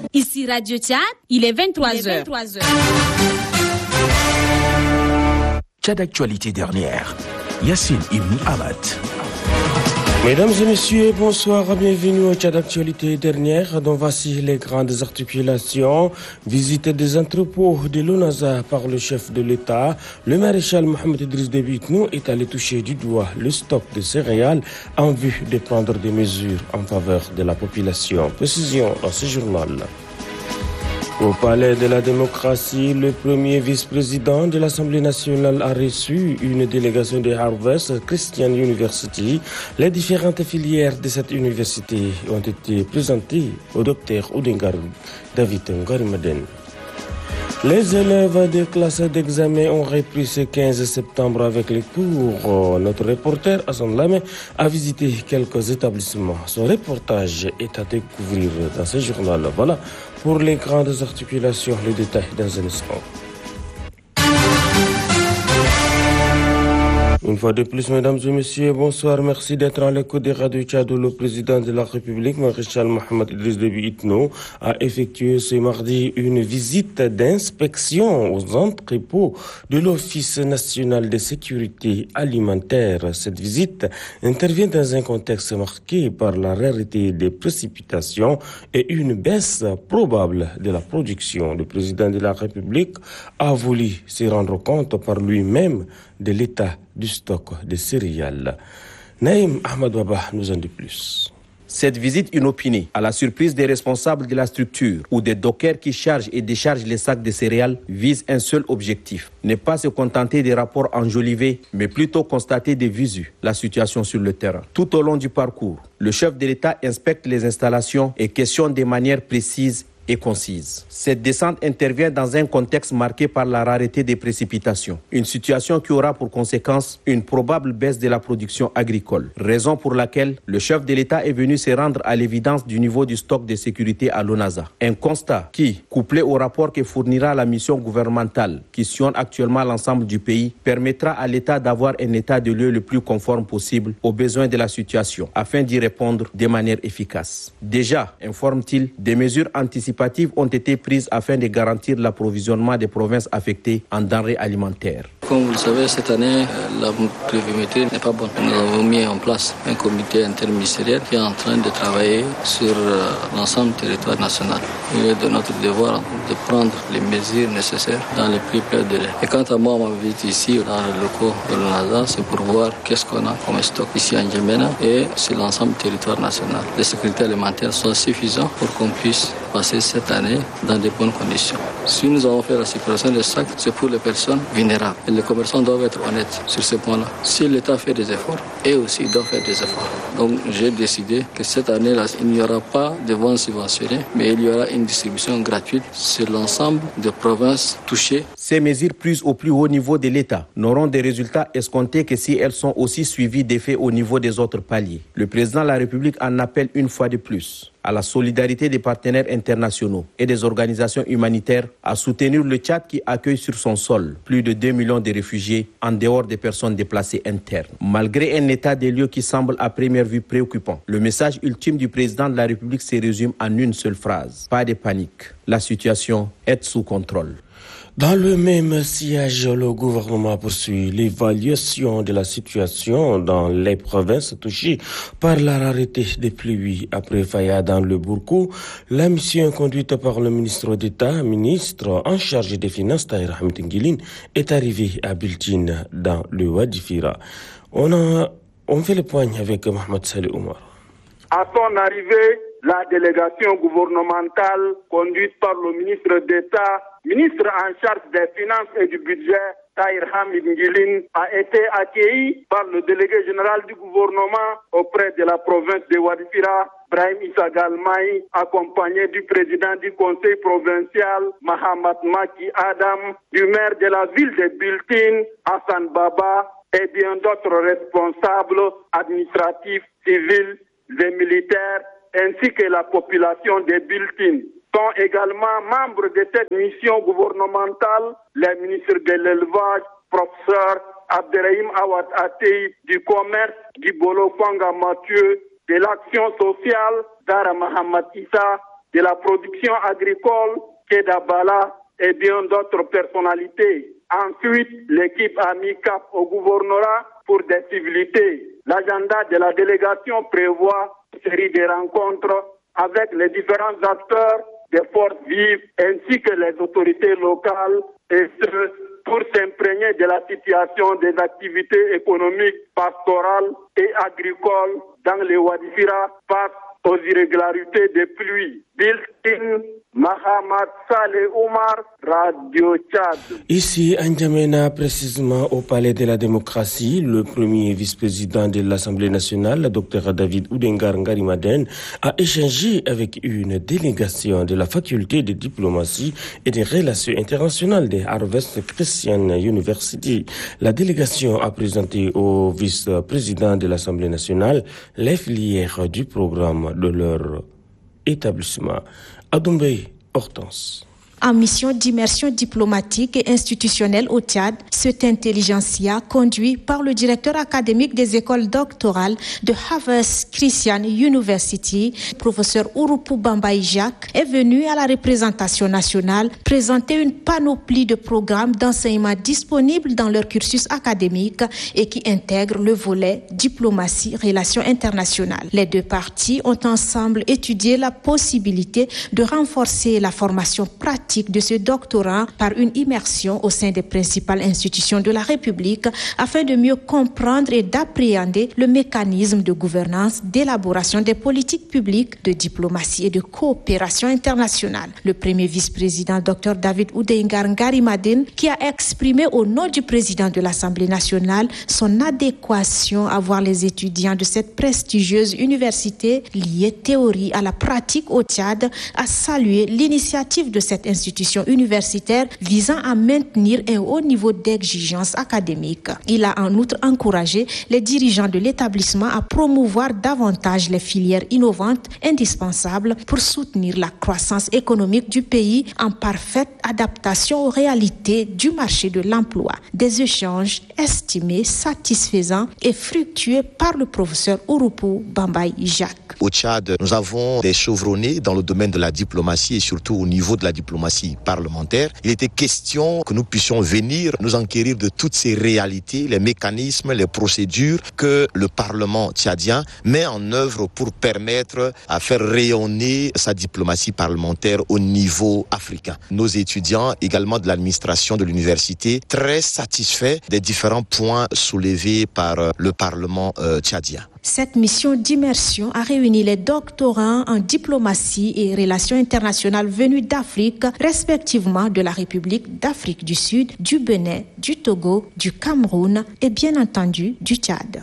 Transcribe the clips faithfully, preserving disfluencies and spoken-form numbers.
Ici Radio Tchad, il est vingt-trois heures. Tchad Actualité dernière. Yassine Ibn Ahmad. Mesdames et messieurs, bonsoir, bienvenue au Tchad Actualité dernière, dont voici les grandes articulations. Visite des entrepôts de l'ONASA par le chef de l'État. Le maréchal Mohamed Idriss Déby Itno est allé toucher du doigt le stock de céréales en vue de prendre des mesures en faveur de la population. Précision dans ce journal. Au palais de la démocratie, le premier vice-président de l'Assemblée nationale a reçu une délégation de Harvard Christian University. Les différentes filières de cette université ont été présentées au docteur Oudengar David Ngarimaden. Les élèves des classes d'examen ont repris ce quinze septembre avec les cours. Notre reporter Hassan Lamé a visité quelques établissements. Son reportage est à découvrir dans ce journal. Voilà pour les grandes articulations, les détails dans un instant. Une fois de plus, mesdames et messieurs, bonsoir. Merci d'être à l'écoute des radios Tchad où le président de la République, maréchal Mohamed Idriss Déby Itno, a effectué ce mardi une visite d'inspection aux entrepôts de l'Office national de sécurité alimentaire. Cette visite intervient dans un contexte marqué par la rareté des précipitations et une baisse probable de la production. Le président de la République a voulu se rendre compte par lui-même de l'état du stock de céréales. Naïm Ahmad Baba nous en dit plus. Cette visite inopinée, à la surprise des responsables de la structure ou des dockers qui chargent et déchargent les sacs de céréales, vise un seul objectif. Ne pas se contenter des rapports enjolivés, mais plutôt constater des visu la situation sur le terrain. Tout au long du parcours, le chef de l'État inspecte les installations et questionne de manière précise et concise. Cette descente intervient dans un contexte marqué par la rareté des précipitations, une situation qui aura pour conséquence une probable baisse de la production agricole, raison pour laquelle le chef de l'État est venu se rendre à l'évidence du niveau du stock de sécurité à l'ONASA. Un constat qui, couplé au rapport que fournira la mission gouvernementale qui sillonne actuellement l'ensemble du pays, permettra à l'État d'avoir un état de lieu le plus conforme possible aux besoins de la situation, afin d'y répondre de manière efficace. Déjà, informe-t-il, des mesures anticipatives ont été prises afin de garantir l'approvisionnement des provinces affectées en denrées alimentaires. Comme vous le savez, cette année, la pluviométrie n'est pas bonne. Nous avons mis en place un comité interministériel qui est en train de travailler sur l'ensemble du territoire national. Il est de notre devoir de prendre les mesures nécessaires dans les plus brefs délais. Et quant à moi, ma visite ici, dans les locaux de l'ONASA, c'est pour voir qu'est-ce qu'on a comme stock ici en Djamena et sur l'ensemble du territoire national. Les sécurités alimentaires sont suffisantes pour qu'on puisse passer cette année dans de bonnes conditions. Si nous avons fait la séparation des sacs, c'est pour les personnes vulnérables. Et les commerçants doivent être honnêtes sur ce point-là. Si l'État fait des efforts, eux aussi doivent faire des efforts. Donc j'ai décidé que cette année-là, il n'y aura pas de vente subventionnée, mais il y aura une distribution gratuite sur l'ensemble des provinces touchées. Ces mesures prises au plus haut niveau de l'État n'auront des résultats escomptés que si elles sont aussi suivies d'effets au niveau des autres paliers. Le président de la République en appelle une fois de plus à la solidarité des partenaires internationaux et des organisations humanitaires à soutenir le Tchad qui accueille sur son sol plus de deux millions de réfugiés en dehors des personnes déplacées internes. Malgré un état des lieux qui semble à première vue préoccupant, le message ultime du président de la République se résume en une seule phrase. Pas de panique. La situation est sous contrôle. Dans le même siège, le gouvernement poursuit l'évaluation de la situation dans les provinces touchées par la rareté des pluies. Après Faya dans le Bourkou, la mission conduite par le ministre d'État, ministre en charge des Finances, Tahir Hamid Nguilin, est arrivée à Biltine dans le Wadifira. On, a, on fait le point avec Mohamed Salih Omar. À son arrivée, la délégation gouvernementale conduite par le ministre d'État, ministre en charge des Finances et du Budget, Tahir Hamid Nguilin, a été accueillie par le délégué général du gouvernement auprès de la province de Wadifira, Brahim Issa Galmaï, accompagné du président du conseil provincial, Mahamat Maki Adam, du maire de la ville de Biltine, Hassan Baba, et bien d'autres responsables administratifs, civils et militaires, ainsi que la population de Biltine. Sont également membres de cette mission gouvernementale les ministres de l'élevage, professeur Abderrahim Awad Atei, du commerce, Gibolo Fanga Mathieu, de l'action sociale, Dara Mahamad Issa, de la production agricole, Kedabala et bien d'autres personnalités. Ensuite, l'équipe a mis cap au gouvernorat pour des civilités. L'agenda de la délégation prévoit une série de rencontres avec les différents acteurs des forces vives ainsi que les autorités locales et ce, pour s'imprégner de la situation des activités économiques, pastorales et agricoles dans les Wadifira face aux irrégularités des pluies. Built-in Mahamad Saleh Omar, Radio Tchad. Ici, à N'Djamena, précisément au Palais de la Démocratie, le premier vice-président de l'Assemblée nationale, Dr David Oudengar Ngarimaden, a échangé avec une délégation de la faculté de diplomatie et des relations internationales de Harvest Christian University. La délégation a présenté au vice-président de l'Assemblée nationale les filières du programme de leur établissement. Adoumbe Hortense. En mission d'immersion diplomatique et institutionnelle au Tchad, cet intelligentsia, conduit par le directeur académique des écoles doctorales de Harvest Christian University, professeur Ouroupou Bambaye Jacques, est venu à la représentation nationale présenter une panoplie de programmes d'enseignement disponibles dans leur cursus académique et qui intègrent le volet diplomatie, relations internationales. Les deux parties ont ensemble étudié la possibilité de renforcer la formation pratique de ce doctorat par une immersion au sein des principales institutions de la République afin de mieux comprendre et d'appréhender le mécanisme de gouvernance, d'élaboration des politiques publiques, de diplomatie et de coopération internationale. Le premier vice-président, Dr David Oudengar Ngarimaden, qui a exprimé au nom du président de l'Assemblée nationale son adéquation à voir les étudiants de cette prestigieuse université liée théorie à la pratique au Tchad, a salué l'initiative de cette institution institution universitaire visant à maintenir un haut niveau d'exigence académique. Il a en outre encouragé les dirigeants de l'établissement à promouvoir davantage les filières innovantes indispensables pour soutenir la croissance économique du pays en parfaite adaptation aux réalités du marché de l'emploi. Des échanges estimés satisfaisants et fructueux par le professeur Ouroupou Bambaye Jacques. Au Tchad, nous avons des chevronnés dans le domaine de la diplomatie et surtout au niveau de la diplomatie parlementaire. Il était question que nous puissions venir nous enquérir de toutes ces réalités, les mécanismes, les procédures que le Parlement tchadien met en œuvre pour permettre à faire rayonner sa diplomatie parlementaire au niveau africain. Nos étudiants, également de l'administration de l'université, très satisfaits des différents points soulevés par le Parlement euh, tchadien. Cette mission d'immersion a réuni les doctorants en diplomatie et relations internationales venus d'Afrique, respectivement de la République d'Afrique du Sud, du Bénin, du Togo, du Cameroun et bien entendu du Tchad.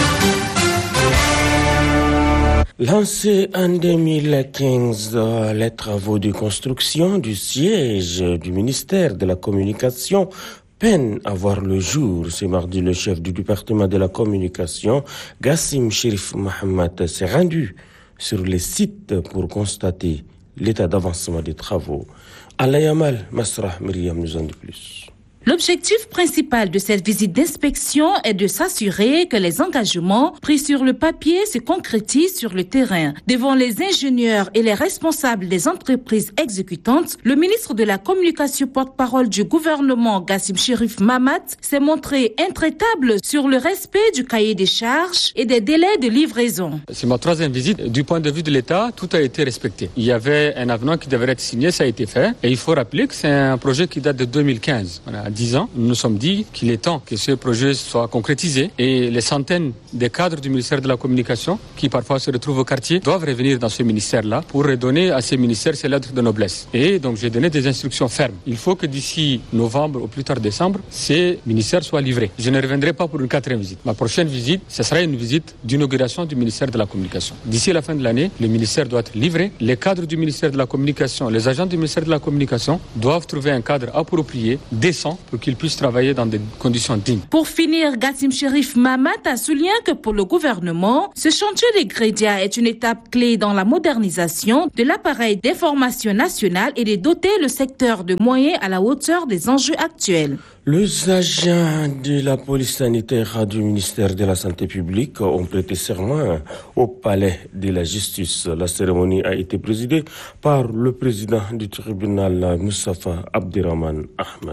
Lancés en deux mille quinze, les travaux de construction du siège du ministère de la Communication peine à voir le jour. Ce mardi, le chef du département de la communication, Gassim Sherif Mohamed, s'est rendu sur les sites pour constater l'état d'avancement des travaux. Alayamal Masrah Myriam nous en dit plus. L'objectif principal de cette visite d'inspection est de s'assurer que les engagements pris sur le papier se concrétisent sur le terrain. Devant les ingénieurs et les responsables des entreprises exécutantes, le ministre de la Communication porte-parole du gouvernement, Gassim Sherif Mohamed, s'est montré intraitable sur le respect du cahier des charges et des délais de livraison. C'est ma troisième visite. Du point de vue de l'État, tout a été respecté. Il y avait un avenant qui devait être signé, ça a été fait. Et il faut rappeler que c'est un projet qui date de deux mille quinze. Voilà. dix ans, nous nous sommes dit qu'il est temps que ce projet soit concrétisé et les centaines de cadres du ministère de la Communication qui parfois se retrouvent au quartier doivent revenir dans ce ministère-là pour redonner à ces ministères ces lettres de noblesse. Et donc j'ai donné des instructions fermes. Il faut que d'ici novembre ou plus tard décembre, ces ministères soient livrés. Je ne reviendrai pas pour une quatrième visite. Ma prochaine visite, ce sera une visite d'inauguration du ministère de la Communication. D'ici la fin de l'année, le ministère doit être livré. Les cadres du ministère de la Communication, les agents du ministère de la Communication doivent trouver un cadre approprié, décent, pour qu'ils puissent travailler dans des conditions dignes. Pour finir, Gassim Cherif Mahamat a souligné que pour le gouvernement, ce chantier des Grédia est une étape clé dans la modernisation de l'appareil d'information national et de doter le secteur de moyens à la hauteur des enjeux actuels. Les agents de la police sanitaire du ministère de la Santé publique ont prêté serment au palais de la justice. La cérémonie a été présidée par le président du tribunal, Moustapha Abdirahman Ahmed.